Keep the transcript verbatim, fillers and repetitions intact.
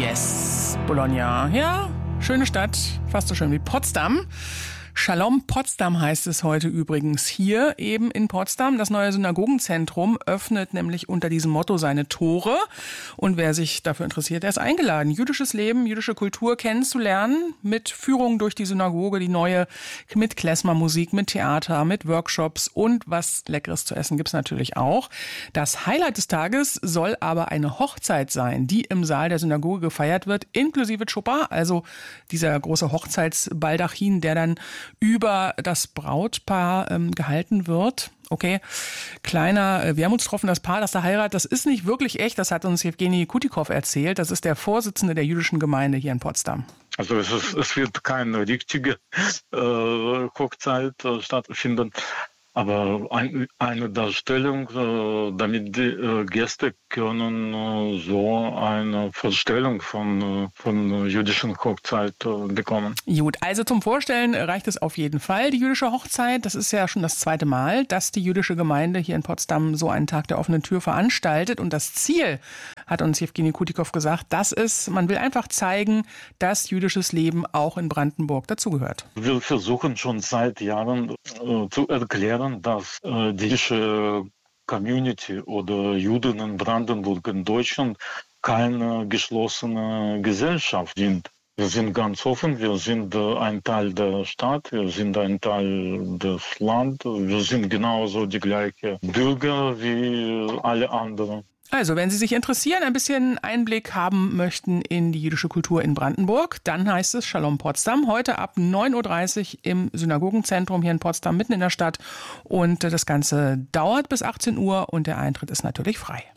Yes, Bologna. Ja, schöne Stadt, fast so schön wie Potsdam. Shalom Potsdam heißt es heute übrigens hier eben in Potsdam. Das neue Synagogenzentrum öffnet nämlich unter diesem Motto seine Tore. Und wer sich dafür interessiert, der ist eingeladen, jüdisches Leben, jüdische Kultur kennenzulernen. Mit Führung durch die Synagoge, die neue, mit Klezmer-Musik, mit Theater, mit Workshops und was Leckeres zu essen gibt's natürlich auch. Das Highlight des Tages soll aber eine Hochzeit sein, die im Saal der Synagoge gefeiert wird, inklusive Chuppah, also dieser große Hochzeitsbaldachin, der dann über das Brautpaar ähm, gehalten wird. Okay, kleiner äh, Wermutstropfen, das Paar, das da heiratet, das ist nicht wirklich echt, das hat uns Jewgeni Kutikow erzählt. Das ist der Vorsitzende der jüdischen Gemeinde hier in Potsdam. Also es, ist, es wird keine richtige äh, Hochzeit äh, stattfinden, aber ein, eine Darstellung, äh, damit die äh, Gäste können äh, so eine Vorstellung von, äh, von jüdischen Hochzeit äh, bekommen. Gut, also zum Vorstellen reicht es auf jeden Fall, die jüdische Hochzeit. Das ist ja schon das zweite Mal, dass die jüdische Gemeinde hier in Potsdam so einen Tag der offenen Tür veranstaltet. Und das Ziel, hat uns Jewgeni Kutikow gesagt, das ist, man will einfach zeigen, dass jüdisches Leben auch in Brandenburg dazugehört. Wir versuchen schon seit Jahren äh, zu erklären, dass äh, die jüdische Community oder Juden in Brandenburg in Deutschland keine geschlossene Gesellschaft sind. Wir sind ganz offen, wir sind äh, ein Teil der Stadt, wir sind ein Teil des Landes, wir sind genauso die gleichen Bürger wie alle anderen. Also, wenn Sie sich interessieren, ein bisschen Einblick haben möchten in die jüdische Kultur in Brandenburg, dann heißt es Shalom Potsdam. Heute ab neun Uhr dreißig im Synagogenzentrum hier in Potsdam, mitten in der Stadt. Und das Ganze dauert bis achtzehn Uhr und der Eintritt ist natürlich frei.